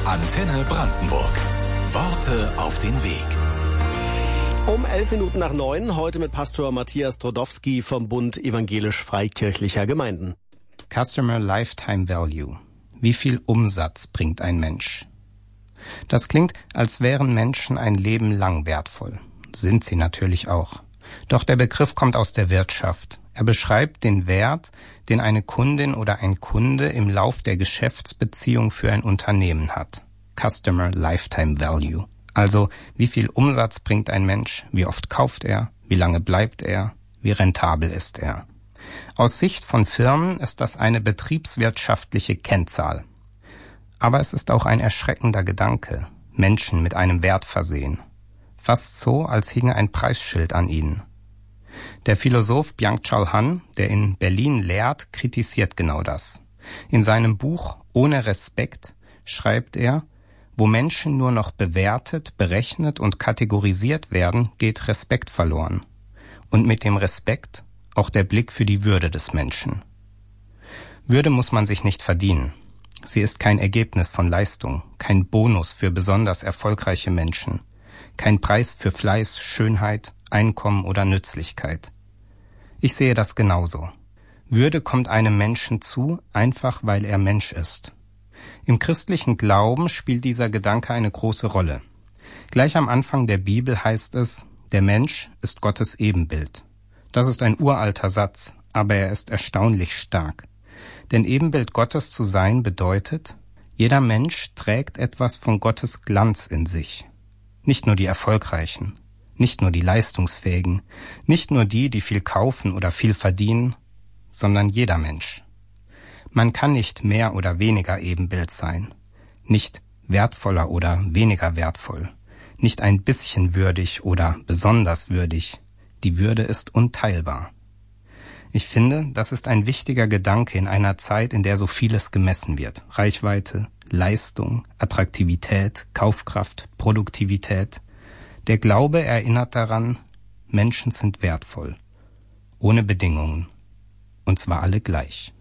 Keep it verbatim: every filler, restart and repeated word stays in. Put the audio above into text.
Antenne Brandenburg. Worte auf den Weg. Um elf Minuten nach neun, heute mit Pastor Matthias Drodowski vom Bund Evangelisch-Freikirchlicher Gemeinden. Customer Lifetime Value. Wie viel Umsatz bringt ein Mensch? Das klingt, als wären Menschen ein Leben lang wertvoll. Sind sie natürlich auch. Doch der Begriff kommt aus der Wirtschaft. Er beschreibt den Wert, den eine Kundin oder ein Kunde im Lauf der Geschäftsbeziehung für ein Unternehmen hat. Customer Lifetime Value. Also, wie viel Umsatz bringt ein Mensch, wie oft kauft er, wie lange bleibt er, wie rentabel ist er. Aus Sicht von Firmen ist das eine betriebswirtschaftliche Kennzahl. Aber es ist auch ein erschreckender Gedanke, Menschen mit einem Wert versehen. Fast so, als hinge ein Preisschild an ihnen. Der Philosoph Byung-Chul Han, der in Berlin lehrt, kritisiert genau das. In seinem Buch Ohne Respekt schreibt er, wo Menschen nur noch bewertet, berechnet und kategorisiert werden, geht Respekt verloren. Und mit dem Respekt auch der Blick für die Würde des Menschen. Würde muss man sich nicht verdienen. Sie ist kein Ergebnis von Leistung, kein Bonus für besonders erfolgreiche Menschen, kein Preis für Fleiß, Schönheit, Einkommen oder Nützlichkeit. Ich sehe das genauso. Würde kommt einem Menschen zu, einfach weil er Mensch ist. Im christlichen Glauben spielt dieser Gedanke eine große Rolle. Gleich am Anfang der Bibel heißt es, der Mensch ist Gottes Ebenbild. Das ist ein uralter Satz, aber er ist erstaunlich stark. Denn Ebenbild Gottes zu sein bedeutet, jeder Mensch trägt etwas von Gottes Glanz in sich. Nicht nur die Erfolgreichen, nicht nur die Leistungsfähigen, nicht nur die, die viel kaufen oder viel verdienen, sondern jeder Mensch. Man kann nicht mehr oder weniger Ebenbild sein, nicht wertvoller oder weniger wertvoll, nicht ein bisschen würdig oder besonders würdig. Die Würde ist unteilbar. Ich finde, das ist ein wichtiger Gedanke in einer Zeit, in der so vieles gemessen wird. Reichweite, Leistung, Attraktivität, Kaufkraft, Produktivität. Der Glaube erinnert daran, Menschen sind wertvoll, ohne Bedingungen, und zwar alle gleich.